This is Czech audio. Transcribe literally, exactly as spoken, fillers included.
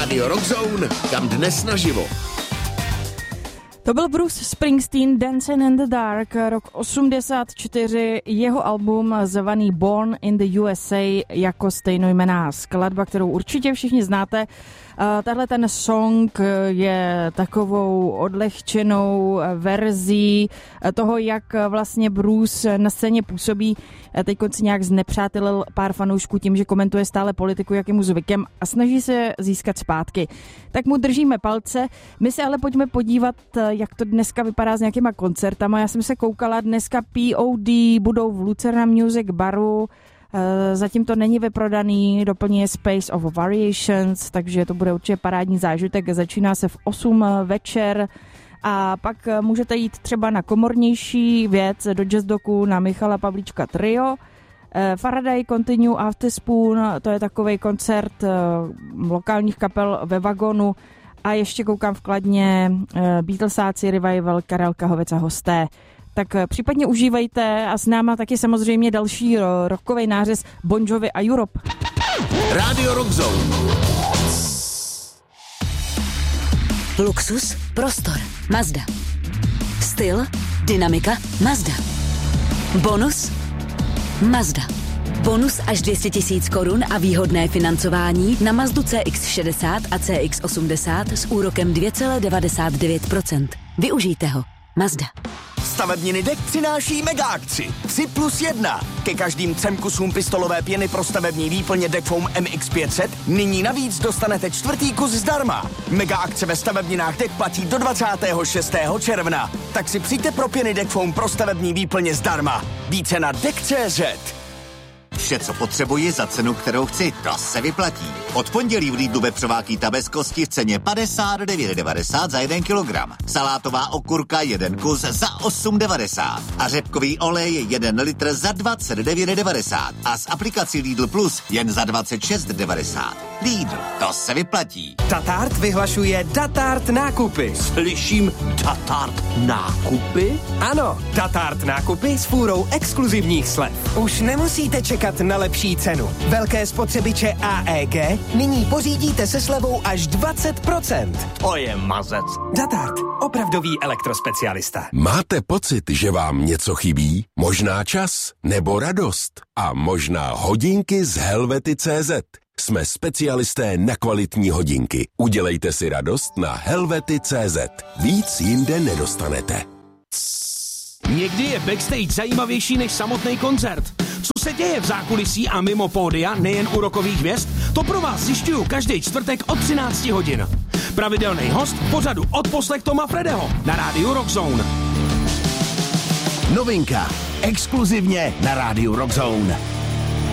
Radio Rockzone, kam dnes naživo. To byl Bruce Springsteen, Dancing in the Dark, rok osmdesát čtyři, jeho album zvaný Born in the U S A jako stejnojmenná skladba, kterou určitě všichni znáte. Tahle ten song je takovou odlehčenou verzí toho, jak vlastně Bruce na scéně působí. Teď si nějak znepřátelil pár fanoušků tím, že komentuje stále politiku, jak je mu zvykem a snaží se získat zpátky. Tak mu držíme palce. My se ale pojďme podívat, jak to dneska vypadá s nějakýma koncertama. Já jsem se koukala, dneska P O D budou v Lucerna Music baru. Zatím to není vyprodaný, doplní je Space of Variations, takže to bude určitě parádní zážitek. Začíná se v osm večer a pak můžete jít třeba na komornější věc do Jazz Doku na Michala Pavlíčka Trio. Faraday Continue After Spoon, to je takovej koncert lokálních kapel ve vagonu. A ještě koukám v Kladně Beatlesáci, Revival, Karel Kahovec a hosté. Tak případně užívejte a s náma taky samozřejmě další rockovej nářez Bon Jovi a Europe. Radio Rockzone. Luxus, prostor, Mazda. Styl, dynamika, Mazda. Bonus, Mazda. Bonus až dvě stě tisíc korun a výhodné financování na Mazdu C X šedesát a C X osmdesát s úrokem dvě celá devadesát devět procent. Využijte ho. Mazda. Stavebniny Dek přináší mega akci tři plus jedna. Ke každým třem kusům pistolové pěny pro stavební výplně Dekfoam M X pět set nyní navíc dostanete čtvrtý kus zdarma. Mega akce ve stavebninách Dek platí do dvacátého šestého června. Tak si přijďte pro pěny Dekfoam pro stavební výplně zdarma. Více na dek tečka cé zet. Vše, co potřebuji za cenu, kterou chci, to se vyplatí. Od pondělí v Lidlu vepřová kýta bez kosti v ceně padesát devět devadesát za jeden kilogram. Salátová okurka jeden kus za osm devadesát. A řepkový olej jeden litr za dvacet devět devadesát. A s aplikací Lidl Plus jen za dvacet šest devadesát. Lidl, to se vyplatí. Datart vyhlašuje Datart nákupy. Slyším Datart nákupy? Ano, Datart nákupy s fůrou exkluzivních slev. Už nemusíte čekat na lepší cenu. Velké spotřebiče A E G nyní pořídíte se slevou až dvacet procent. To je mazec. Datart, opravdový elektrospecialista. Máte pocit, že vám něco chybí? Možná čas nebo radost? A možná hodinky z Helvety tečka cé zet. Jsme specialisté na kvalitní hodinky. Udělejte si radost na Helvety tečka cé zet. Víc jinde nedostanete. Někdy je backstage zajímavější než samotný koncert. Co se děje v zákulisí a mimo pódia, nejen u rockových hvězd, to pro vás zjišťuju každý čtvrtek od třináct hodin. Pravidelný host v pořadu Odposlech Toma Fredeho na rádiu Rockzone. Novinka. Exkluzivně na rádiu Rockzone.